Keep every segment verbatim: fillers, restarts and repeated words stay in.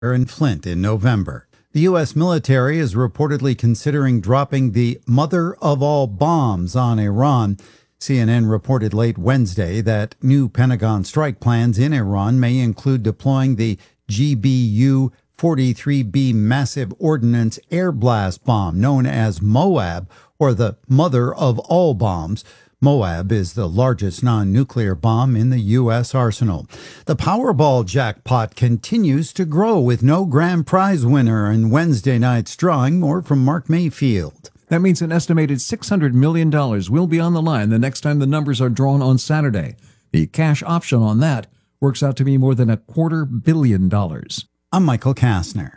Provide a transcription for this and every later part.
in Flint in November. The U S military is reportedly considering dropping the mother of all bombs on Iran. C N N reported late Wednesday that new Pentagon strike plans in Iran may include deploying the G B U forty-three B massive ordnance air blast bomb known as MOAB, or the mother of all bombs. MOAB is the largest non-nuclear bomb in the U S arsenal. The Powerball jackpot continues to grow with no grand prize winner in Wednesday night's drawing. More from Mark Mayfield. That means an estimated six hundred million dollars will be on the line the next time the numbers are drawn on Saturday. The cash option on that works out to be more than a quarter billion dollars. I'm Michael Kastner.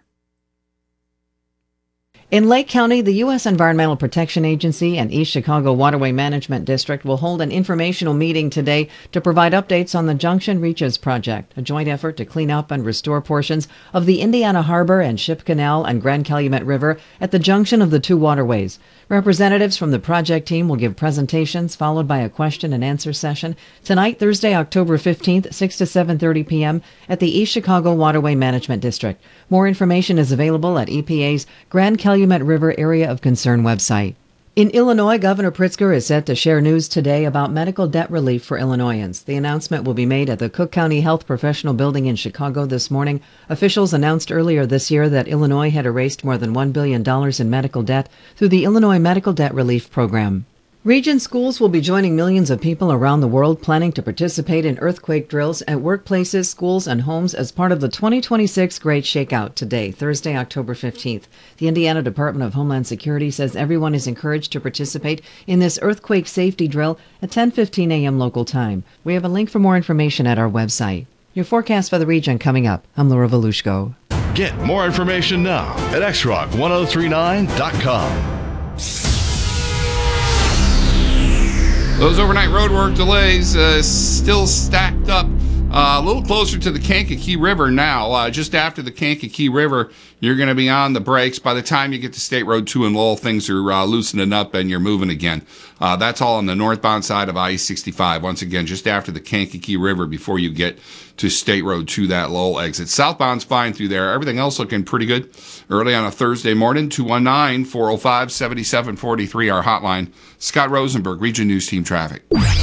In Lake County, the U S Environmental Protection Agency and East Chicago Waterway Management District will hold an informational meeting today to provide updates on the Junction Reaches project, a joint effort to clean up and restore portions of the Indiana Harbor and Ship Canal and Grand Calumet River at the junction of the two waterways. Representatives from the project team will give presentations followed by a question and answer session tonight, Thursday, October fifteenth, six to seven thirty p.m. at the East Chicago Waterway Management District. More information is available at E P A's Grand Calumet River Area of Concern website. In Illinois, Governor Pritzker is set to share news today about medical debt relief for Illinoisans. The announcement will be made at the Cook County Health Professional Building in Chicago this morning. Officials announced earlier this year that Illinois had erased more than one billion dollars in medical debt through the Illinois Medical Debt Relief Program. Region schools will be joining millions of people around the world planning to participate in earthquake drills at workplaces, schools, and homes as part of the twenty twenty-six Great Shakeout today, Thursday, October fifteenth. The Indiana Department of Homeland Security says everyone is encouraged to participate in this earthquake safety drill at ten fifteen a.m. local time. We have a link for more information at our website. Your forecast for the region coming up. I'm Laura Volushko. Get more information now at x rock ten thirty-nine dot com. Those overnight roadwork delays uh, still stacked up uh, a little closer to the Kankakee River now. Uh, just after the Kankakee River, you're going to be on the brakes. By the time you get to State Road two in Lowell, things are uh, loosening up and you're moving again. Uh, that's all on the northbound side of I sixty-five. Once again, just after the Kankakee River before you get to State Road two, that Lowell exit. Southbound's fine through there. Everything else looking pretty good. Early on a Thursday morning, two one nine, four oh five, seven seven four three, our hotline. Scott Rosenberg, Region News Team Traffic.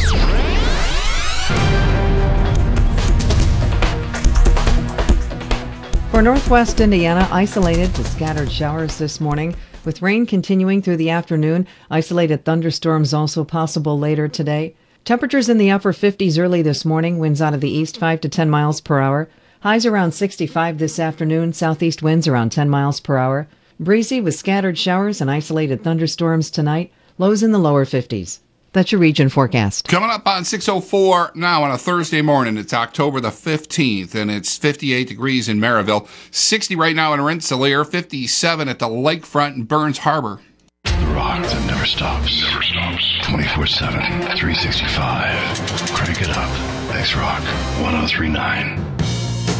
For northwest Indiana, isolated to scattered showers this morning, with rain continuing through the afternoon. Isolated thunderstorms also possible later today. Temperatures in the upper fifties early this morning, winds out of the east five to ten miles per hour. Highs around sixty-five this afternoon, southeast winds around ten miles per hour. Breezy with scattered showers and isolated thunderstorms tonight, lows in the lower fifties. That's your region forecast. Coming up on six oh four now on a Thursday morning. It's October the fifteenth, and it's fifty-eight degrees in Maryville, sixty right now in Rensselaer, fifty-seven at the lakefront in Burns Harbor. The rock that never stops. Never stops. twenty-four seven, three sixty-five. Crank it up. X Rock ten thirty-nine.